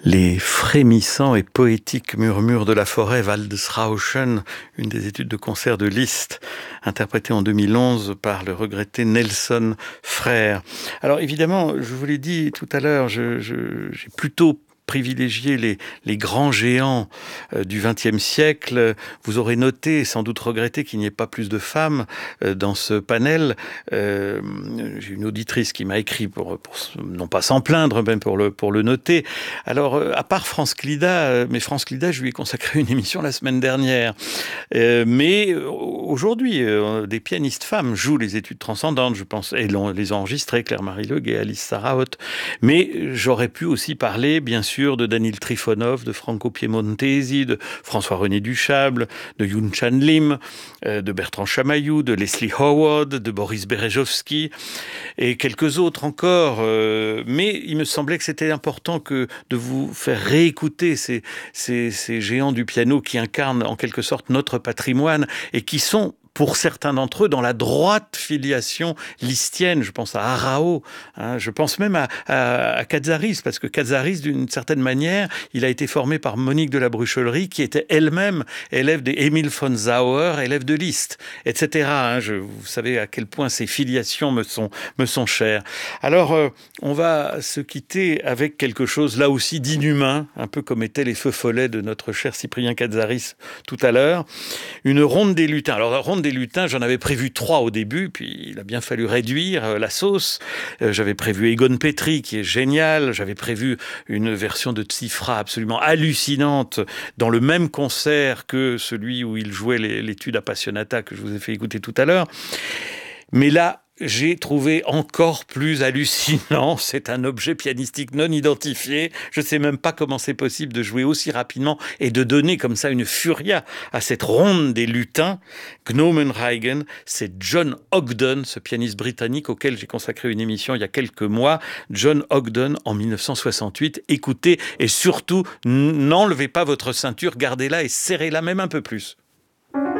Les frémissants et poétiques murmures de la forêt, Waldesrauschen, une des études de concert de Liszt, interprétée en 2011 par le regretté Nelson Frère. Alors évidemment, je vous l'ai dit tout à l'heure, j'ai plutôt privilégié les grands géants du XXe siècle. Vous aurez noté, sans doute regretté, qu'il n'y ait pas plus de femmes dans ce panel. J'ai une auditrice qui m'a écrit pour non pas s'en plaindre, même pour le noter. Alors, à part France Clida, mais France Clida, je lui ai consacré une émission la semaine dernière. Mais aujourd'hui, des pianistes femmes jouent les études transcendantes, je pense, et les ont enregistrées, Claire-Marie Legue et Alice Sarraute. Mais j'aurais pu aussi parler, bien sûr, de Danil Trifonov, de Franco Piemontesi, de François-René Duchâble, de Yoon Chan Lim, de Bertrand Chamaillou, de Leslie Howard, de Boris Berezovsky et quelques autres encore. Mais il me semblait que c'était important de vous faire réécouter ces géants du piano qui incarnent en quelque sorte notre patrimoine et qui sont, pour certains d'entre eux, dans la droite filiation lisztienne. Je pense à Arrao, je pense même à Katsaris, parce que Katsaris, d'une certaine manière, il a été formé par Monique de la Bruchellerie, qui était elle-même élève d'Emil von Sauer, élève de Liszt, etc. Vous savez à quel point ces filiations me sont chères. Alors, on va se quitter avec quelque chose, là aussi, d'inhumain, un peu comme étaient les feux follets de notre cher Cyprien Katsaris tout à l'heure. Une ronde des lutins. Alors, la ronde des lutins, j'en avais prévu 3 au début, puis il a bien fallu réduire la sauce. J'avais prévu Egon Petri, qui est génial. J'avais prévu une version de Tsifra absolument hallucinante, dans le même concert que celui où il jouait l'étude Appassionata que je vous ai fait écouter tout à l'heure. Mais là, j'ai trouvé encore plus hallucinant. C'est un objet pianistique non identifié. Je ne sais même pas comment c'est possible de jouer aussi rapidement et de donner comme ça une furia à cette ronde des lutins. Gnomenreigen, c'est John Ogden, ce pianiste britannique auquel j'ai consacré une émission il y a quelques mois. John Ogden en 1968. Écoutez et surtout, n'enlevez pas votre ceinture, gardez-la et serrez-la même un peu plus.